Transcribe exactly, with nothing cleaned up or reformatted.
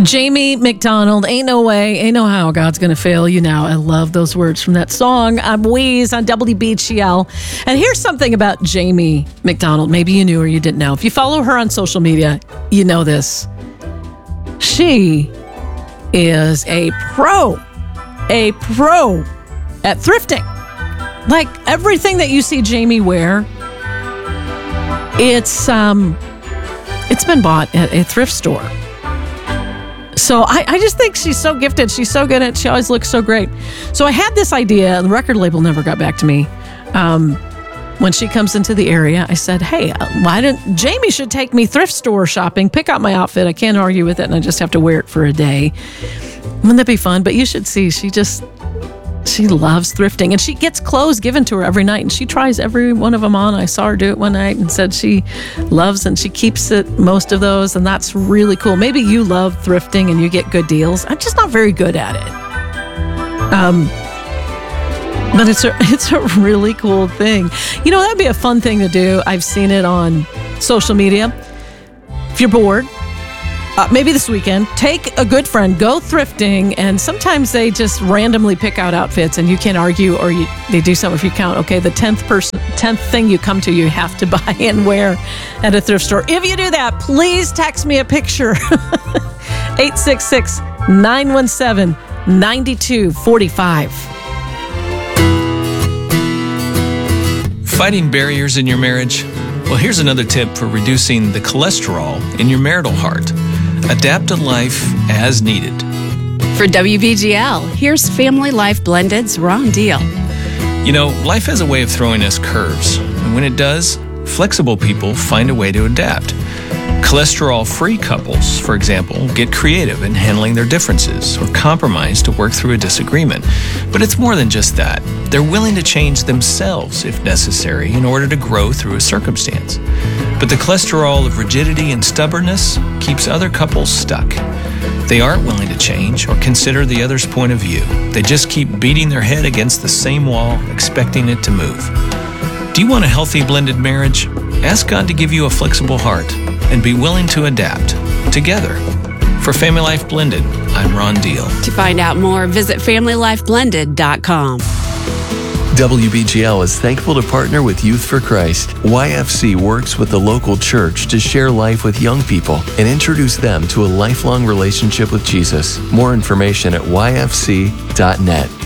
Jamie McDonald, ain't no way, ain't no how God's going to fail you now. I love those words from that song. I'm Weeze on W B G L. And here's something about Jamie McDonald. Maybe you knew or you didn't know. If you follow her on social media, you know this. She is a pro, a pro at thrifting. Like everything that you see Jamie wear, it's um, it's been bought at a thrift store. So I, I just think she's so gifted. She's so good at it. She always looks so great. So I had this idea, and the record label never got back to me. Um, when she comes into the area, I said, hey, why didn't Jamie should take me thrift store shopping, pick out my outfit. I can't argue with it, and I just have to wear it for a day. Wouldn't that be fun? But you should see, she just, she loves thrifting, and she gets clothes given to her every night, and she tries every one of them on. I saw her do it one night and said she loves and she keeps it, most of those, and that's really cool. Maybe you love thrifting and you get good deals. I'm just not very good at it. Um, but it's a, it's a really cool thing. You know, that'd be a fun thing to do. I've seen it on social media. If you're bored, Uh, maybe this weekend, take a good friend, go thrifting, and sometimes they just randomly pick out outfits and you can't argue, or you, they do something if you count, okay, the tenth person, tenth thing you come to, you have to buy and wear at a thrift store. If you do that, please text me a picture. eight six six, nine one seven, nine two four five. Fighting barriers in your marriage? Well, here's another tip for reducing the cholesterol in your marital heart. Adapt to life as needed. For W B G L, here's Family Life Blended's Ron Deal. You know, life has a way of throwing us curves. And when it does, flexible people find a way to adapt. Cholesterol-free couples, for example, get creative in handling their differences or compromise to work through a disagreement. But it's more than just that. They're willing to change themselves if necessary in order to grow through a circumstance. But the cholesterol of rigidity and stubbornness keeps other couples stuck. They aren't willing to change or consider the other's point of view. They just keep beating their head against the same wall, expecting it to move. Do you want a healthy blended marriage? Ask God to give you a flexible heart and be willing to adapt together. For Family Life Blended, I'm Ron Deal. To find out more, visit family life blended dot com. W B G L is thankful to partner with Youth for Christ. Y F C works with the local church to share life with young people and introduce them to a lifelong relationship with Jesus. More information at y f c dot net.